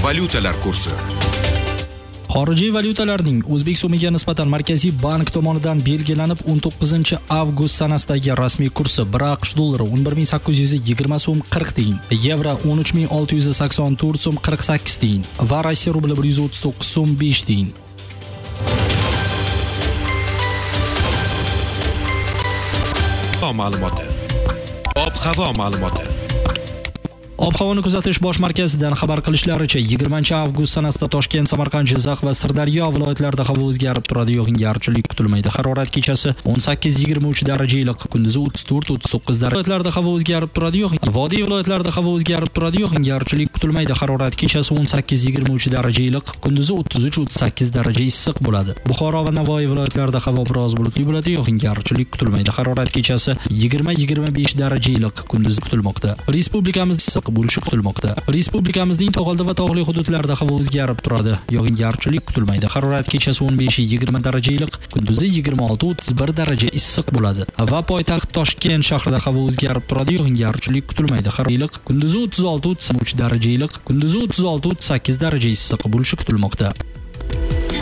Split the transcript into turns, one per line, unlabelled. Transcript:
valyutalar kursi.
Xorijiy valyutalarning o'zbek so'miga nisbatan Markaziy bank tomonidan belgilanib 19-avgust sanasidagi rasmiy kursi 1 AQSh dollari 11820 so'm 40 tiyin, yevro 13684 so'm 48 tiyin va Rossiya rubli 139 so'm 5 tiyin.
Ma'lumoti. Ob-havo ma'lumoti.
Ob-havoni kuzatish bosh markazidan xabar qilishlaricha 20-avgust sanasida Toshkent, Samarqand, Jizzax va Sirdaryo viloyatlarida havo o'zgarib turadi, yog'ingarchilik kutilmaydi. Harorat kechasi 18-23 darajali, kunduzi 34-39 darajali. Viloyatlarda havo o'zgarib turadi, Vodiy viloyatlarida havo o'zgarib turadi, yog'ingarchilik kutilmaydi. Harorat kechasi 18-23 darajali, kunduzi 33-38 daraja issiq bo'ladi. Buxoro va Navoiy viloyatlarida havo biroz bulutli bo'ladi, yog'ingarchilik kutilmaydi. Harorat kechasi 20-25 darajali, kunduzi kutilmoqda. Respublikamizda issiq bo'lishi kutilmoqda. Respublikamizning tog'oldi va tog'li hududlarida havo o'zgarib turadi, yog'ingarchilik kutilmaydi. Harorat kechasi 15-20 darajali, kunduzi 26-31 daraja issiq bo'ladi. Va poytaxt Toshkent shahrida havo o'zgarib turadi, yog'ingarchilik kutilmaydi. Harorat kunduzi 36-33 darajali, kunduzi 36-38 daraja issiq bo'lishi kutilmoqda.